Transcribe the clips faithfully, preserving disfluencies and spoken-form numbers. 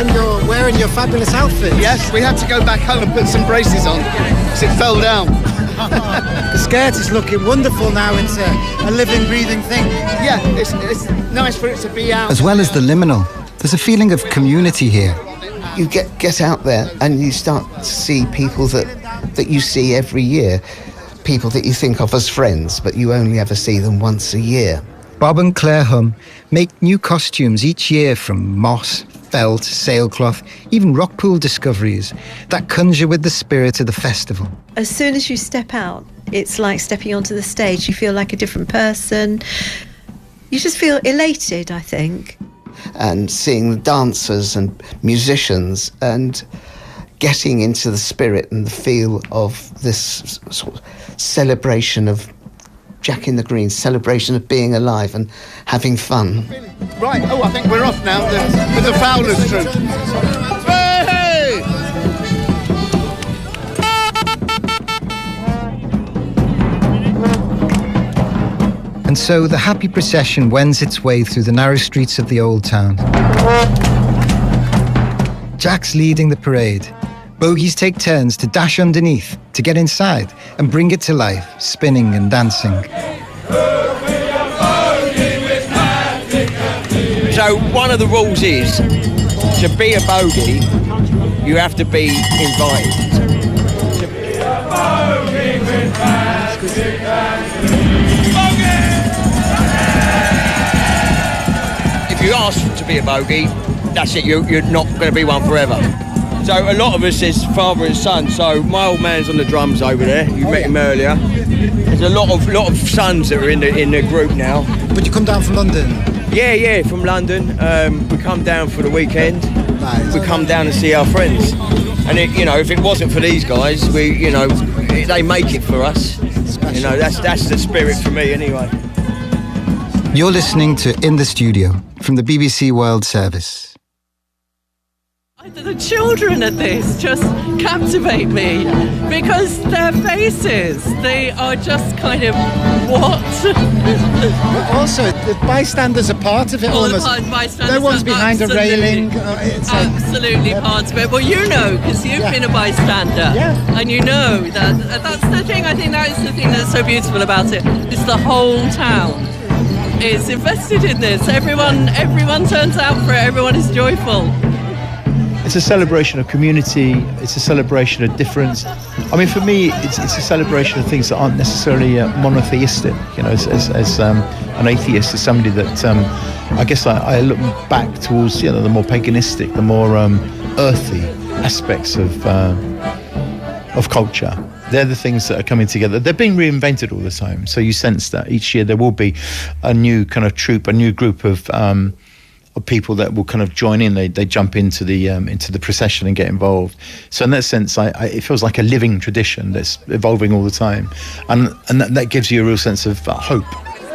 And you're wearing your fabulous outfit. Yes, we had to go back home and put some braces on because it fell down. The skirt is looking wonderful now. It's a, a living, breathing thing. Yeah, it's, it's nice for it to be out. As well as the liminal, there's a feeling of community here. You get get out there and you start to see people that, that you see every year. People that you think of as friends, but you only ever see them once a year. Bob and Claire Hum make new costumes each year from moss, felt, sailcloth, even rock pool discoveries that conjure with the spirit of the festival. As soon as you step out, it's like stepping onto the stage. You feel like a different person. You just feel elated, I think. And seeing the dancers and musicians and getting into the spirit and the feel of this sort of celebration of Jack in the Green, celebration of being alive and having fun. Right, oh, I think we're off now the, with the Fowlers troupe. Hey! And so the happy procession wends its way through the narrow streets of the old town. Jack's leading the parade. Bogies take turns to dash underneath, to get inside and bring it to life, spinning and dancing. So one of the rules is, to be a bogey, you have to be invited. To be a bogey with magic and bogey! If you ask to be a bogey, that's it, you, you're not going to be one forever. So a lot of us is father and son. So my old man's on the drums over there. You met him earlier. There's a lot of lot of sons that are in the in the group now. But you come down from London? Yeah, yeah, from London. Um, we come down for the weekend. Nice. We come down and see our friends. And it, you know, if it wasn't for these guys, we, you know, they make it for us. Special. You know, that's that's the spirit for me anyway. You're listening to In the Studio from the B B C World Service. The children at this just captivate me because their faces, they are just kind of, what? But also, the bystanders are part of it. All almost. The bystanders no one's are behind absolutely, a railing. Uh, it's absolutely like, part of it. Well, you know, because you've yeah. been a bystander. Yeah. And you know that that's the thing. I think that is the thing that's so beautiful about it. It's the whole town is invested in this. Everyone, everyone turns out for it. Everyone is joyful. It's a celebration of community, it's a celebration of difference. I mean, for me, it's, it's a celebration of things that aren't necessarily uh, monotheistic. You know, as, as, as um, an atheist, as somebody that um, I guess I, I look back towards, you know, the more paganistic, the more um, earthy aspects of uh, of culture. They're the things that are coming together. They're being reinvented all the time. So you sense that each year there will be a new kind of troupe, a new group of um, of people that will kind of join in. They they jump into the um, into the procession and get involved. So in that sense, I, I, it feels like a living tradition that's evolving all the time, and and that, that gives you a real sense of uh, hope.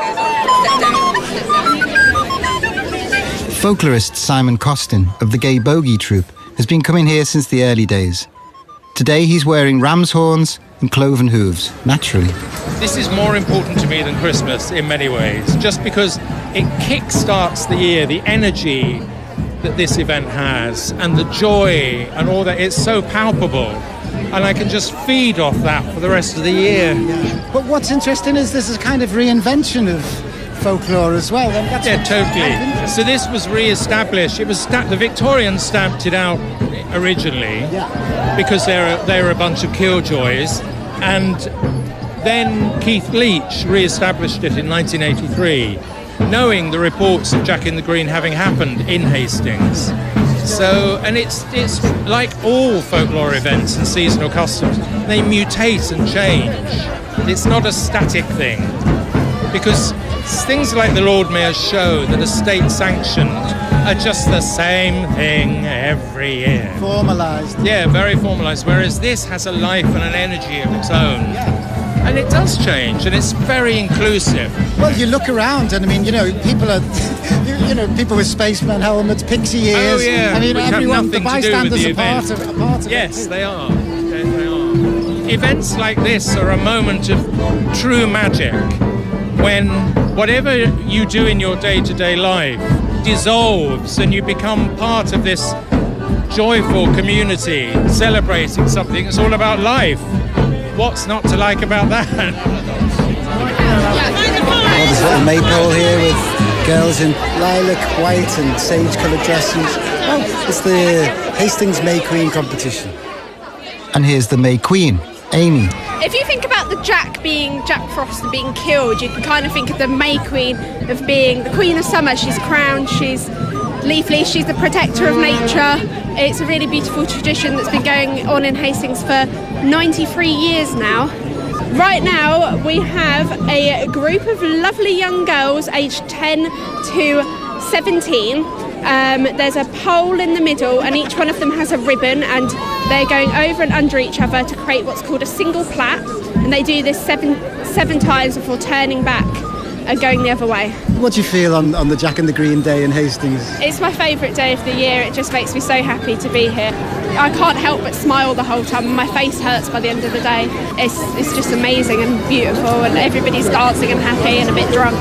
Folklorist Simon Costin of the Gay Bogey Troupe has been coming here since the early days. Today he's wearing ram's horns and cloven hooves, naturally. This is more important to me than Christmas in many ways, just because it kick-starts the year, the energy that this event has, and the joy and all that. It's so palpable, and I can just feed off that for the rest of the year. Yeah. But what's interesting is this is a kind of reinvention of folklore as well. And that's yeah, totally. So this was re-established. It was sta- the Victorians stamped it out originally yeah. because they're a, they're a bunch of killjoys, and then Keith Leach re-established it in nineteen eighty-three, knowing the reports of Jack in the Green having happened in Hastings. So, and it's it's like all folklore events and seasonal customs, they mutate and change. It's not a static thing, because things like the Lord Mayor's show that are state-sanctioned are just the same thing every year. Formalised. Yeah, very formalised, whereas this has a life and an energy of its own. Yeah. And it does change, and it's very inclusive. Well, you look around, and I mean, you know, people are, you know, people with spaceman helmets, pixie ears. Oh, yeah. I mean, Which everyone, the bystanders the are part of, are part of yes, it. Yes, they are. They, they are. Events like this are a moment of true magic, when whatever you do in your day-to-day life dissolves and you become part of this joyful community celebrating something. It's all about life. What's not to like about that? Well, there's a little maypole here with girls in lilac, white and sage-coloured dresses. Oh, it's the Hastings May Queen competition. And here's the May Queen, Amy. If you think about the Jack being Jack Frost and being killed, you can kind of think of the May Queen of being the Queen of Summer. She's crowned, she's leafy, she's the protector of nature. It's a really beautiful tradition that's been going on in Hastings for ninety-three years now. Right now we have a group of lovely young girls aged ten to seventeen. Um, there's a pole in the middle and each one of them has a ribbon and they're going over and under each other to create what's called a single plait, and they do this seven seven times before turning back and going the other way. What do you feel on, on the Jack and the Green Day in Hastings? It's my favourite day of the year. It just makes me so happy to be here. I can't help but smile the whole time. My face hurts by the end of the day. It's, it's just amazing and beautiful, and everybody's dancing and happy and a bit drunk.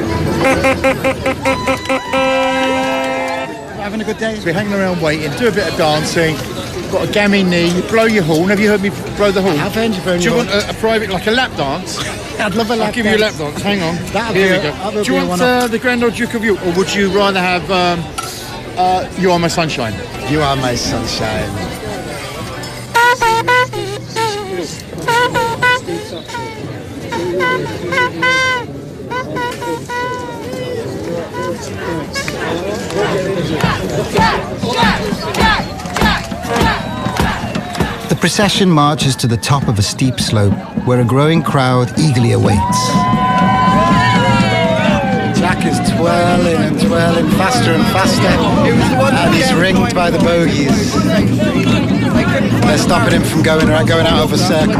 Having a good day? We're hanging around waiting, do a bit of dancing. Got a gammy knee, blow your horn. Have you heard me blow the horn? I have heard you blow Do you your want a, a private, like a lap dance? I'd love a lap I'll give dance. you a lap dance. Hang on. That'll Here be we a- go. that'll Do you be a want one-off. uh, the Grand Old Duke of York, or would you rather have um, uh, You Are My Sunshine? You Are My Sunshine. The procession marches to the top of a steep slope where a growing crowd eagerly awaits. Jack is twirling and twirling faster and faster, and he's ringed by the bogies. They're stopping him from going around, going out of a circle.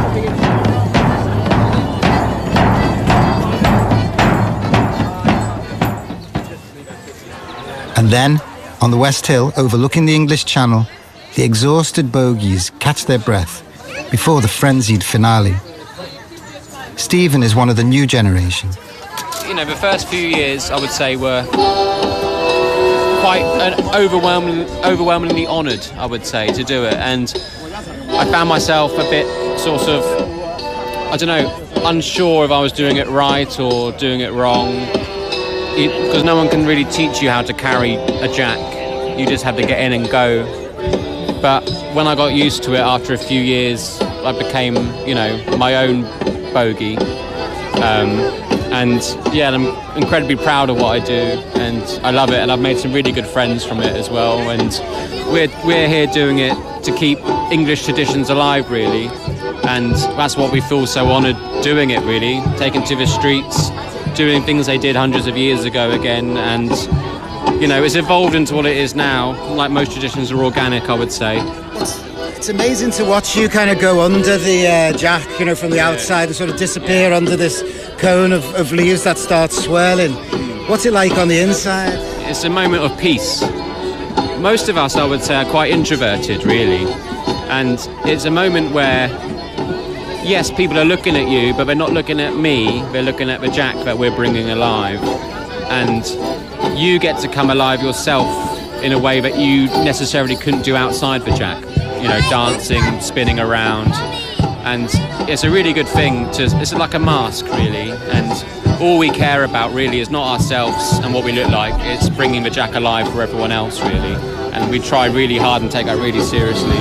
And then, on the West Hill overlooking the English Channel, the exhausted bogies catch their breath before the frenzied finale. Stephen is one of the new generation. You know, the first few years, I would say, were quite an overwhelming, overwhelmingly honoured, I would say, to do it. And I found myself a bit sort of, I don't know, unsure if I was doing it right or doing it wrong. Because no one can really teach you how to carry a jack. You just have to get in and go. But when I got used to it after a few years, I became, you know, my own bogey. Um, and yeah, I'm incredibly proud of what I do, and I love it, and I've made some really good friends from it as well. And we're we're here doing it to keep English traditions alive, really, and that's what we feel so honoured doing it, really, taking to the streets, doing things they did hundreds of years ago again, and you know, it's evolved into what it is now. Like most traditions are organic, I would say. It's amazing to watch you kind of go under the uh, jack, you know, from the outside and sort of disappear under this cone of, of leaves that starts swirling. What's it like on the inside? It's a moment of peace. Most of us, I would say, are quite introverted, really. And it's a moment where, yes, people are looking at you, but they're not looking at me. They're looking at the jack that we're bringing alive. And you get to come alive yourself in a way that you necessarily couldn't do outside the jack. You know, dancing, spinning around. And it's a really good thing to, it's like a mask, really. And all we care about, really, is not ourselves and what we look like. It's bringing the jack alive for everyone else, really. And we try really hard and take that really seriously.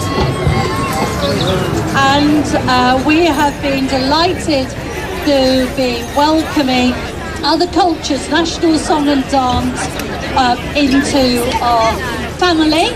And uh, we have been delighted to be welcoming other cultures, national song and dance, uh, into our family.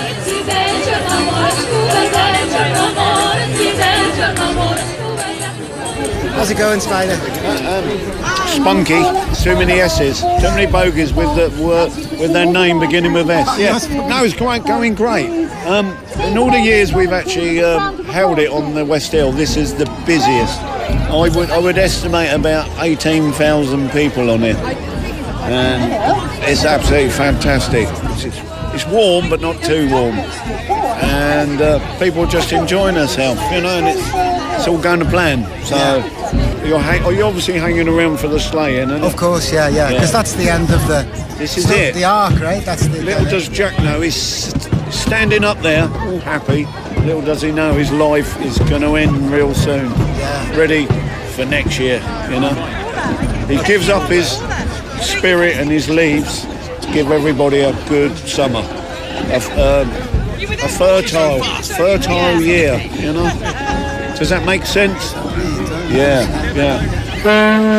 How's it going, Spider? Spunky. Too many S's. Too many bogies with the word, with their name beginning with S. Yeah. No, it's quite going great. Um, in all the years we've actually um, held it on the West Hill, this is the busiest. I would I would estimate about eighteen thousand people on it, and it's absolutely fantastic. It's, it's, it's warm, but not too warm, and uh, people just enjoying themselves, you know, and it's it's all going to plan. So you're hang- are you obviously hanging around for the sleighing? Isn't it? Of course, yeah, yeah, because Yeah. that's the end of the. This is sort of it. The arc, right? That's the. Little does Jack know, he's st- standing up there, all happy. Little does he know his life is going to end real soon. Yeah. Ready for next year, you know. He gives up his spirit and his leaves to give everybody a good summer, a, um, a fertile, fertile year, you know. Does that make sense? Yeah, yeah.